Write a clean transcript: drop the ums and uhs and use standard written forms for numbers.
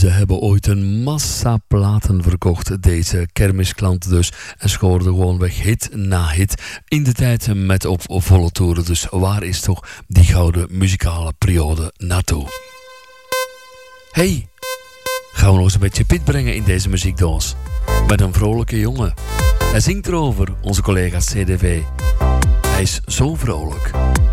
Ze hebben ooit een massa platen verkocht, deze kermisklanten dus. En scoorden gewoon weg hit na hit. In de tijd met op volle toeren. Dus waar is toch die gouden muzikale periode naartoe? Hey, gaan we nog eens een beetje pit brengen in deze muziekdoos. Met een vrolijke jongen. Hij zingt erover, onze collega CDV. Hij is zo vrolijk.